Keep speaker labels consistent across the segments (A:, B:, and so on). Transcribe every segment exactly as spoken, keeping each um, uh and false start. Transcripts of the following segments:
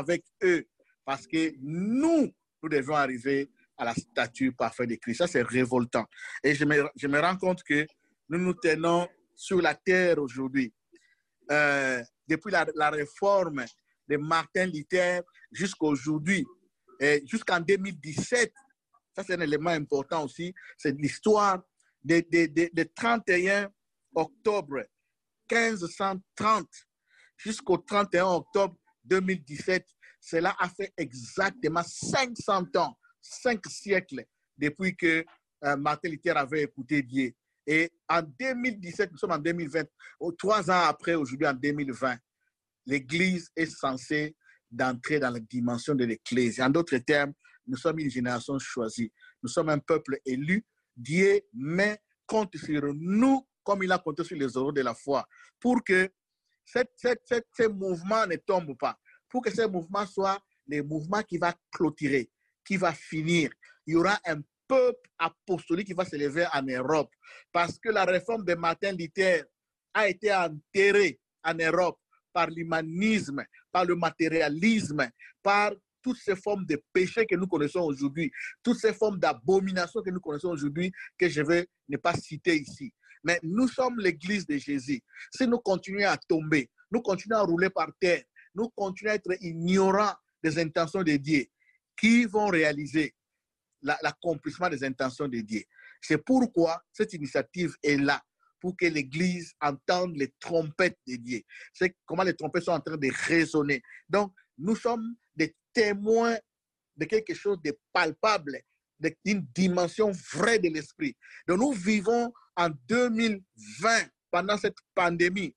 A: avec eux parce que nous, nous devons arriver à la statue parfaite de Christ. Ça, c'est révoltant. Et je me, je me rends compte que nous nous tenons sur la terre aujourd'hui. Euh, depuis la, la réforme de Martin Luther jusqu'à aujourd'hui, jusqu'en deux mille dix-sept, ça c'est un élément important aussi, c'est l'histoire de, de, de, de trente et un octobre mille cinq cent trente jusqu'au trente et un octobre deux mille dix-sept. Cela a fait exactement cinq cents ans, cinq siècles depuis que euh, Martin Luther avait écouté Dieu. Et en deux mille dix-sept, nous sommes en deux mille vingt, trois ans après, aujourd'hui en deux mille vingt, l'Église est censée d'entrer dans la dimension de l'Église. En d'autres termes, nous sommes une génération choisie. Nous sommes un peuple élu. Dieu met compte sur nous comme il a compté sur les euros de la foi pour que cette, cette, cette, ces mouvements ne tombent pas, pour que ces mouvements soient les mouvements qui vont clôturer, qui vont finir. Il y aura un peuple apostolique qui va se lever en Europe parce que la réforme de Martin Luther a été enterrée en Europe par l'humanisme, par le matérialisme, par toutes ces formes de péché que nous connaissons aujourd'hui, toutes ces formes d'abomination que nous connaissons aujourd'hui, que je vais ne pas citer ici. Mais nous sommes l'Église de Jésus. Si nous continuons à tomber, nous continuons à rouler par terre, nous continuons à être ignorants des intentions de Dieu, qui vont réaliser l'accomplissement des intentions de Dieu. C'est pourquoi cette initiative est là, pour que l'Église entende les trompettes de Dieu. C'est comment les trompettes sont en train de résonner. Donc, nous sommes des témoins de quelque chose de palpable, d'une dimension vraie de l'esprit. Donc, nous vivons en deux mille vingt, pendant cette pandémie,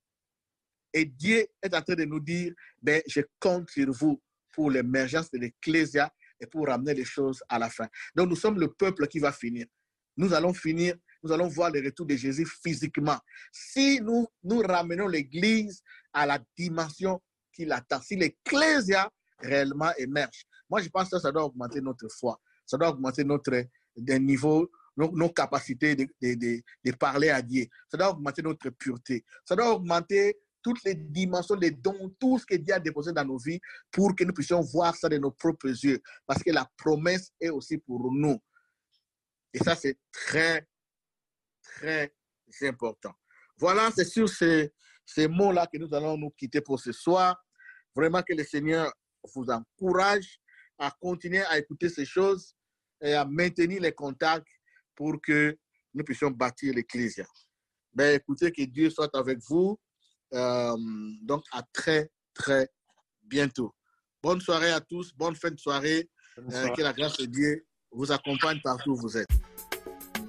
A: et Dieu est en train de nous dire, ben, je compte sur vous pour l'émergence de l'Ecclésia et pour ramener les choses à la fin. Donc, nous sommes le peuple qui va finir. Nous allons finir, nous allons voir le retour de Jésus physiquement. Si nous, nous ramenons l'Église à la dimension qu'il attend, si l'Ecclésia réellement émerge. Moi, je pense que ça doit augmenter notre foi. Ça doit augmenter notre niveau, nos, nos capacités de, de, de, de parler à Dieu. Ça doit augmenter notre pureté. Ça doit augmenter toutes les dimensions, les dons, tout ce que Dieu a déposé dans nos vies pour que nous puissions voir ça de nos propres yeux. Parce que la promesse est aussi pour nous. Et ça, c'est très, très important. Voilà, c'est sur ces, ces mots-là que nous allons nous quitter pour ce soir. Vraiment que le Seigneur vous encourage à continuer à écouter ces choses et à maintenir les contacts pour que nous puissions bâtir l'Ecclésia. Ben, écoutez, que Dieu soit avec vous. Euh, donc, à très, très bientôt. Bonne soirée à tous. Bonne fin de soirée. Euh, que la grâce de Dieu vous accompagne partout où vous êtes.